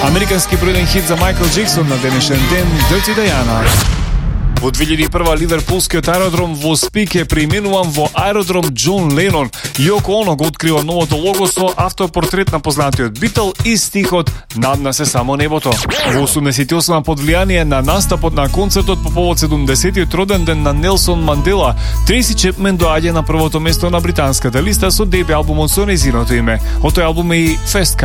Американски бројден хит за Майкл Джексон на денешен ден Dirty Diana. Во 2001 ливерпулскиот аеродром во Спик е преименуван во аеродром Џон Ленон. Јоко Оно го открива новото лого со автопортрет на познатиот Битл и стихот "Над нас е само небото". Во 88 под влијание на настапот на концертот по повод 70-тиот роден ден на Нелсон Мандела, Трейси Чепмен доаѓа на првото место на британската листа со деби албумот со нејзиното име. Од тој албум е и Fast